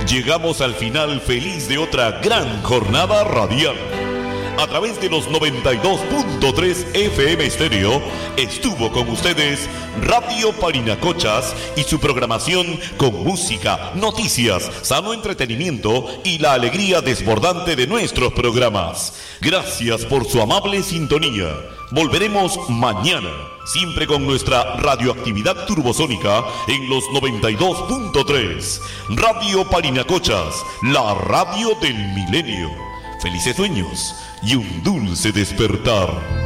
Llegamos al final feliz de otra gran jornada radial. A través de los 92.3 FM Estéreo estuvo con ustedes Radio Parinacochas y su programación con música, noticias, sano entretenimiento y la alegría desbordante de nuestros programas. Gracias por su amable sintonía. Volveremos mañana, siempre con nuestra radioactividad turbosónica en los 92.3. Radio Parinacochas, la radio del milenio. Felices sueños y un dulce despertar.